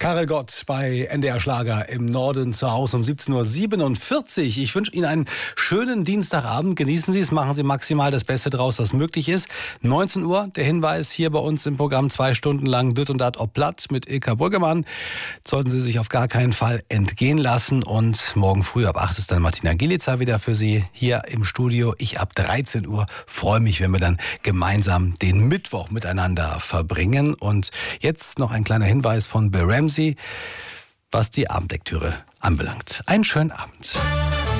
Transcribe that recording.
Karel Gott bei NDR Schlager im Norden zu Hause um 17.47 Uhr. Ich wünsche Ihnen einen schönen Dienstagabend. Genießen Sie es, machen Sie maximal das Beste draus, was möglich ist. 19 Uhr, der Hinweis hier bei uns im Programm, 2 Stunden lang Düt und Dat ob Platt mit Ilka Brüggemann. Sollten Sie sich auf gar keinen Fall entgehen lassen. Und morgen früh ab 8 ist dann Martina Gilica wieder für Sie hier im Studio. Ich ab 13 Uhr freue mich, wenn wir dann gemeinsam den Mittwoch miteinander verbringen. Und jetzt noch ein kleiner Hinweis von Bill Ramsey, was die Abendlektüre anbelangt. Einen schönen Abend.